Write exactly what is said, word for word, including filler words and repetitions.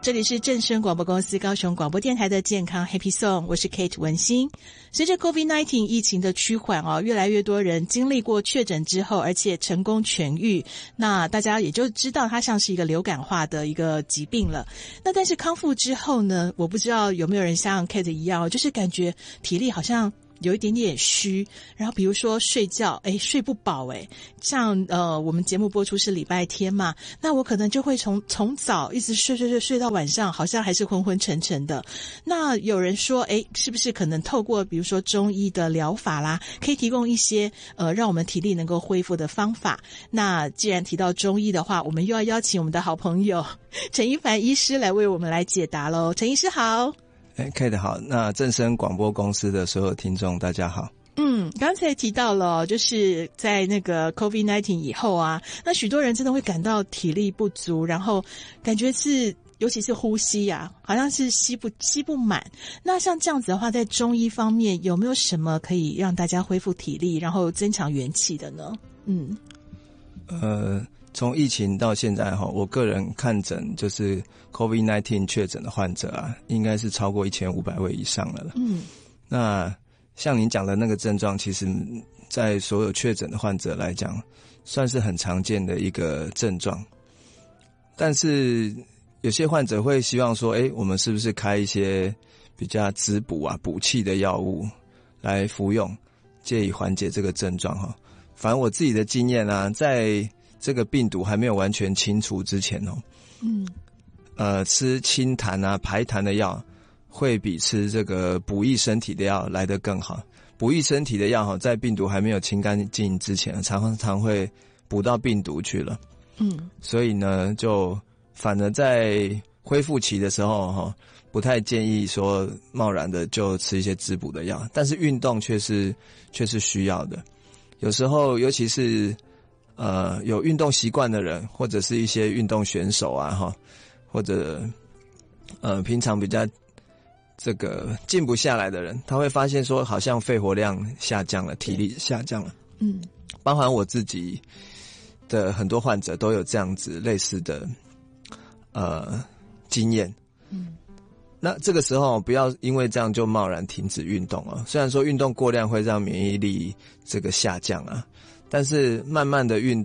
这里是正声广播公司高雄广播电台的健康 Happy Song， 我是 Kate 文心。随着 COVID 十九 疫情的趋缓哦，越来越多人经历过确诊之后，而且成功痊愈，那大家也就知道它像是一个流感化的一个疾病了。那但是康复之后呢，我不知道有没有人像 Kate 一样，就是感觉体力好像有一点点虚，然后比如说睡觉，诶睡不饱诶像呃我们节目播出是礼拜天嘛，那我可能就会从从早一直睡睡睡睡到晚上，好像还是昏昏沉沉的。那有人说，诶是不是可能透过比如说中医的疗法啦，可以提供一些呃让我们体力能够恢复的方法？那既然提到中医的话，我们又要邀请我们的好朋友陈一凡医师来为我们来解答咯。陈医师好。 哎 ，Kate 好，那正声广播公司的所有听众大家好。 嗯，刚才提到了，就是在那个 COVID 十九 以后啊，那许多人真的会感到体力不足，然后感觉是，尤其是呼吸啊，好像是吸不吸不满。那像这样子的话，在中医方面有没有什么可以让大家恢复体力，然后增强元气的呢？嗯， 呃。从疫情到现在哈，我个人看诊就是 COVID 十九 确诊的患者啊，应该是超过一千五百位以上了。嗯，那像您讲的那个症状，其实在所有确诊的患者来讲，算是很常见的一个症状。但是有些患者会希望说，诶，我们是不是开一些比较滋补啊、补气的药物来服用，借以缓解这个症状哈。反正我自己的经验啊，在这个病毒还没有完全清除之前哦，嗯，呃，吃清痰啊、排痰的药，会比吃这个补益身体的药来得更好。补益身体的药哈，在病毒还没有清干净之前，常常会补到病毒去了，嗯，所以呢，就反而在恢复期的时候哈，不太建议说贸然的就吃一些滋补的药，但是运动却是却是需要的。有时候，尤其是呃，有运动习惯的人，或者是一些运动选手啊，哈，或者呃，平常比较这个静不下来的人，他会发现说，好像肺活量下降了，体力下降了。嗯，包含我自己的很多患者都有这样子类似的呃经验。嗯，那这个时候不要因为这样就贸然停止运动哦。虽然说运动过量会让免疫力这个下降啊。但是慢慢的运